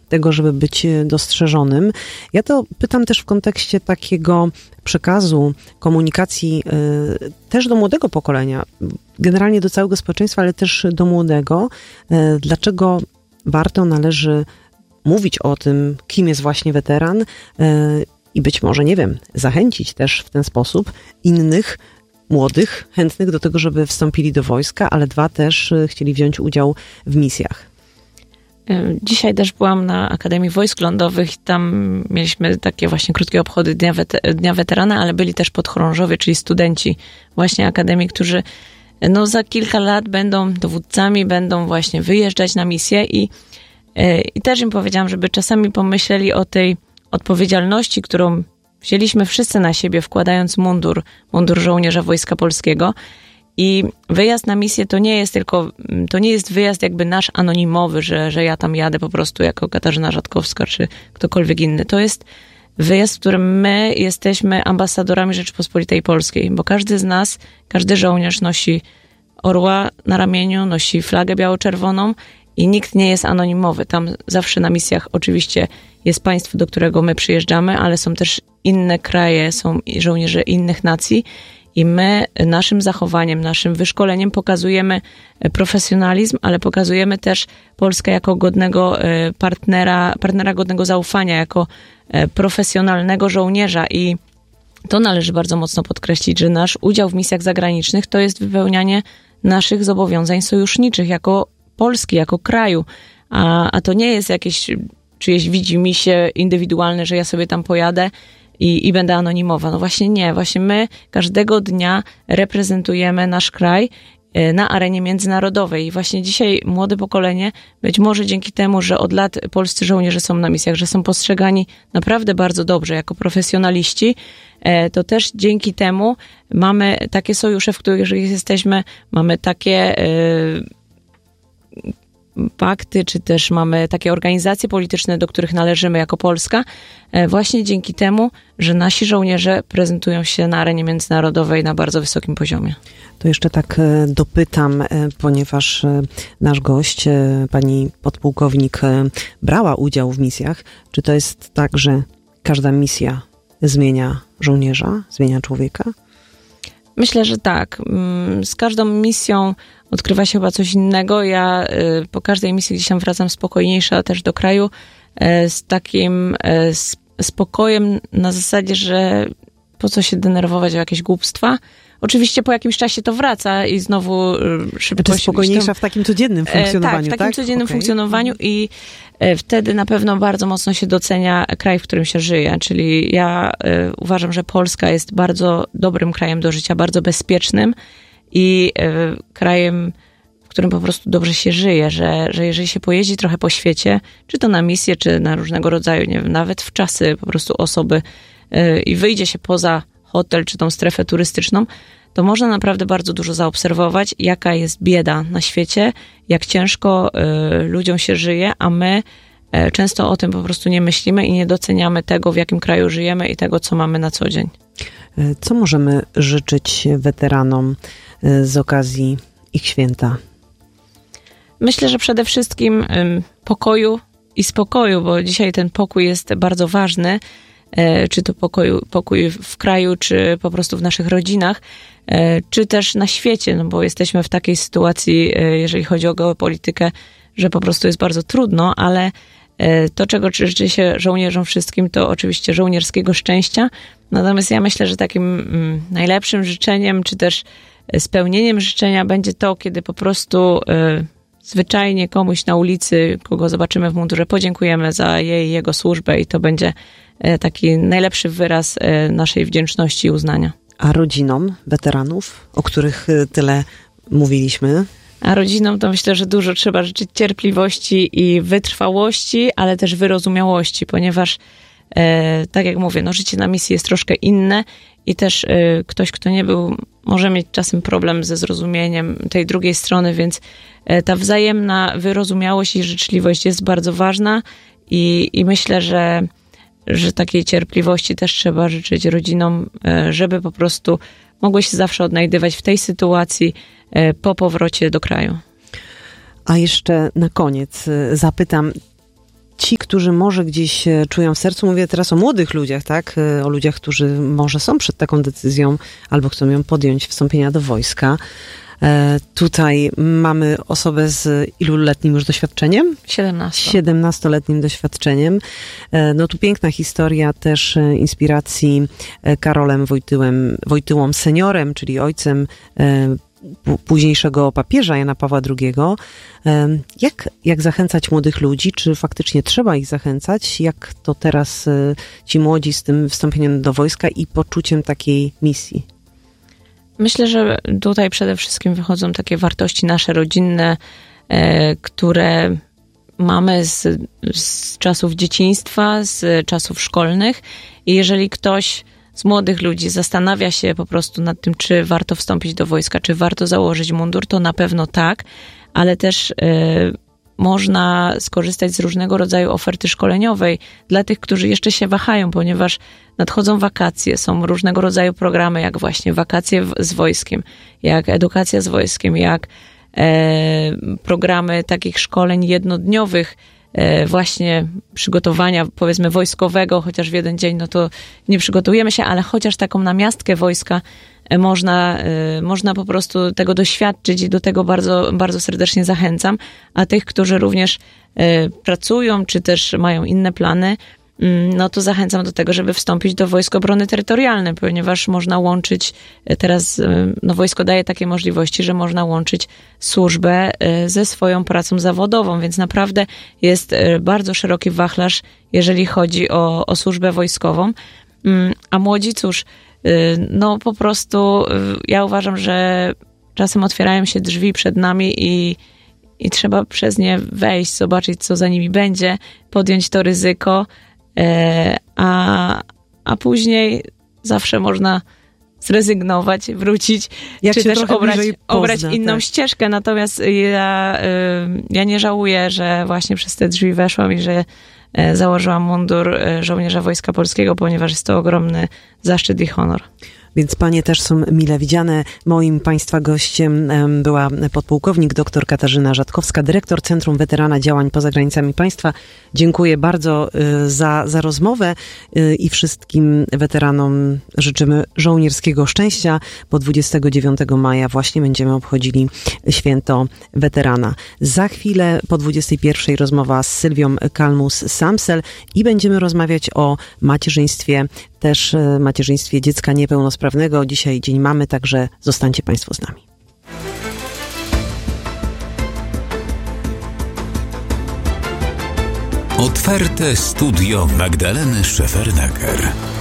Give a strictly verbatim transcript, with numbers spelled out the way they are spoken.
tego, żeby być dostrzeżonym. Ja to pytam też w kontekście takiego przekazu, komunikacji y, też do młodego pokolenia, generalnie do całego społeczeństwa, ale też do młodego. Y, dlaczego warto, należy mówić o tym, kim jest właśnie weteran y, i być może, nie wiem, zachęcić też w ten sposób innych młodych, chętnych do tego, żeby wstąpili do wojska, ale dwa też chcieli wziąć udział w misjach. Dzisiaj też byłam na Akademii Wojsk Lądowych i tam mieliśmy takie właśnie krótkie obchody Dnia, Wete- Dnia Weterana, ale byli też podchorążowie, czyli studenci właśnie Akademii, którzy no za kilka lat będą dowódcami, będą właśnie wyjeżdżać na misję i, i też im powiedziałam, żeby czasami pomyśleli o tej odpowiedzialności, którą wzięliśmy wszyscy na siebie, wkładając mundur, mundur żołnierza Wojska Polskiego. I wyjazd na misję to nie jest tylko, to nie jest wyjazd jakby nasz anonimowy, że, że ja tam jadę po prostu jako Katarzyna Rzadkowska czy ktokolwiek inny. To jest wyjazd, w którym my jesteśmy ambasadorami Rzeczypospolitej Polskiej, bo każdy z nas, każdy żołnierz nosi orła na ramieniu, nosi flagę biało-czerwoną i nikt nie jest anonimowy. Tam zawsze na misjach oczywiście jest państwo, do którego my przyjeżdżamy, ale są też inne kraje, są żołnierze innych nacji i my naszym zachowaniem, naszym wyszkoleniem pokazujemy profesjonalizm, ale pokazujemy też Polskę jako godnego partnera, partnera godnego zaufania, jako profesjonalnego żołnierza i to należy bardzo mocno podkreślić, że nasz udział w misjach zagranicznych to jest wypełnianie naszych zobowiązań sojuszniczych jako Polski, jako kraju, a, a to nie jest jakieś czyjeś widzimisię indywidualne, że ja sobie tam pojadę i, i będę anonimowa. No właśnie nie, właśnie my każdego dnia reprezentujemy nasz kraj na arenie międzynarodowej i właśnie dzisiaj młode pokolenie, być może dzięki temu, że od lat polscy żołnierze są na misjach, że są postrzegani naprawdę bardzo dobrze jako profesjonaliści, to też dzięki temu mamy takie sojusze, w których jesteśmy, mamy takie pakty, czy też mamy takie organizacje polityczne, do których należymy jako Polska, właśnie dzięki temu, że nasi żołnierze prezentują się na arenie międzynarodowej na bardzo wysokim poziomie. To jeszcze tak dopytam, ponieważ nasz gość, pani podpułkownik, brała udział w misjach. Czy to jest tak, że każda misja zmienia żołnierza, zmienia człowieka? Myślę, że tak. Z każdą misją odkrywa się chyba coś innego. Ja po każdej misji gdzieś tam wracam spokojniejsza też do kraju, z takim spokojem na zasadzie, że po co się denerwować o jakieś głupstwa. Oczywiście po jakimś czasie to wraca i znowu szybko znaczy spokojniejsza tam, w takim codziennym funkcjonowaniu, tak? Tak, w takim tak? codziennym okay. funkcjonowaniu i wtedy na pewno bardzo mocno się docenia kraj, w którym się żyje. Czyli ja y, uważam, że Polska jest bardzo dobrym krajem do życia, bardzo bezpiecznym i y, krajem, w którym po prostu dobrze się żyje, że, że jeżeli się pojeździ trochę po świecie, czy to na misję, czy na różnego rodzaju, nie wiem, nawet w czasy po prostu osoby y, i wyjdzie się poza hotel, czy tą strefę turystyczną, to można naprawdę bardzo dużo zaobserwować, jaka jest bieda na świecie, jak ciężko y, ludziom się żyje, a my y, często o tym po prostu nie myślimy i nie doceniamy tego, w jakim kraju żyjemy i tego, co mamy na co dzień. Co możemy życzyć weteranom y, z okazji ich święta? Myślę, że przede wszystkim y, pokoju i spokoju, bo dzisiaj ten pokój jest bardzo ważny, czy to pokoju, pokój w kraju, czy po prostu w naszych rodzinach, czy też na świecie, no bo jesteśmy w takiej sytuacji, jeżeli chodzi o geopolitykę, że po prostu jest bardzo trudno, ale to, czego życzy się żołnierzom wszystkim, to oczywiście żołnierskiego szczęścia. Natomiast ja myślę, że takim najlepszym życzeniem, czy też spełnieniem życzenia będzie to, kiedy po prostu zwyczajnie komuś na ulicy, kogo zobaczymy w mundurze, podziękujemy za jej, jego służbę i to będzie taki najlepszy wyraz naszej wdzięczności i uznania. A rodzinom weteranów, o których tyle mówiliśmy? A rodzinom to myślę, że dużo trzeba życzyć cierpliwości i wytrwałości, ale też wyrozumiałości, ponieważ e, tak jak mówię, no życie na misji jest troszkę inne i też e, ktoś, kto nie był, może mieć czasem problem ze zrozumieniem tej drugiej strony, więc e, ta wzajemna wyrozumiałość i życzliwość jest bardzo ważna i, i myślę, że że takiej cierpliwości też trzeba życzyć rodzinom, żeby po prostu mogły się zawsze odnajdywać w tej sytuacji po powrocie do kraju. A jeszcze na koniec zapytam, ci, którzy może gdzieś czują w sercu, mówię teraz o młodych ludziach, tak? O ludziach, którzy może są przed taką decyzją albo chcą ją podjąć, wstąpienia do wojska. Tutaj mamy osobę z iluletnim już doświadczeniem? siedemnaście. siedemnastoletnim doświadczeniem. No tu piękna historia też inspiracji Karolem Wojtyłem, Wojtyłą seniorem, czyli ojcem późniejszego papieża Jana Pawła drugiego. Jak, jak zachęcać młodych ludzi? Czy faktycznie trzeba ich zachęcać? Jak to teraz ci młodzi z tym wstąpieniem do wojska i poczuciem takiej misji? Myślę, że tutaj przede wszystkim wychodzą takie wartości nasze rodzinne, e, które mamy z, z czasów dzieciństwa, z czasów szkolnych i jeżeli ktoś z młodych ludzi zastanawia się po prostu nad tym, czy warto wstąpić do wojska, czy warto założyć mundur, to na pewno tak, ale też e, można skorzystać z różnego rodzaju oferty szkoleniowej dla tych, którzy jeszcze się wahają, ponieważ nadchodzą wakacje, są różnego rodzaju programy, jak właśnie wakacje w, z wojskiem, jak edukacja z wojskiem, jak e, programy takich szkoleń jednodniowych, e, właśnie przygotowania powiedzmy wojskowego, chociaż w jeden dzień, no to nie przygotujemy się, ale chociaż taką namiastkę wojska e, można, e, można po prostu tego doświadczyć i do tego bardzo, bardzo serdecznie zachęcam, a tych, którzy również e, pracują, czy też mają inne plany, no to zachęcam do tego, żeby wstąpić do Wojsk Obrony Terytorialnej, ponieważ można łączyć, teraz no wojsko daje takie możliwości, że można łączyć służbę ze swoją pracą zawodową, więc naprawdę jest bardzo szeroki wachlarz, jeżeli chodzi o, o służbę wojskową. A młodzi, cóż, no po prostu ja uważam, że czasem otwierają się drzwi przed nami i i trzeba przez nie wejść, zobaczyć, co za nimi będzie, podjąć to ryzyko, a, a później zawsze można zrezygnować, wrócić, Jak czy też obrać, pozna, obrać inną tak. ścieżkę. Natomiast ja, ja nie żałuję, że właśnie przez te drzwi weszłam i że założyłam mundur żołnierza Wojska Polskiego, ponieważ jest to ogromny zaszczyt i honor. Więc panie też są mile widziane. Moim państwa gościem była podpułkownik dr Katarzyna Rzadkowska, dyrektor Centrum Weterana Działań Poza Granicami Państwa. Dziękuję bardzo za, za rozmowę i wszystkim weteranom życzymy żołnierskiego szczęścia, bo dwudziestego dziewiątego maja właśnie będziemy obchodzili święto weterana. Za chwilę po dwudziestej pierwszej rozmowa z Sylwią Kalmus-Samsel i będziemy rozmawiać o macierzyństwie, też macierzyństwie dziecka niepełnosprawnego. Dzisiaj Dzień Mamy, także zostańcie Państwo z nami. Otwarte studio Magdaleny Szefernaker.